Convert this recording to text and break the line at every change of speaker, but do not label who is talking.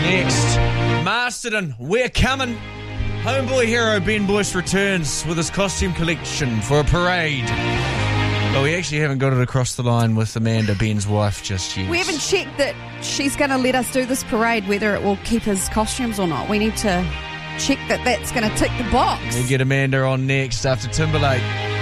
Next, Masterton, we're coming. Homeboy hero Ben Boyce returns with his costume collection for a parade. But we actually haven't got it across the line with Amanda, Ben's wife, just yet.
We haven't checked that she's going to let us do this parade, whether it will keep his costumes or not. We need to check that that's going to tick the box.
We'll get Amanda on next after Timberlake.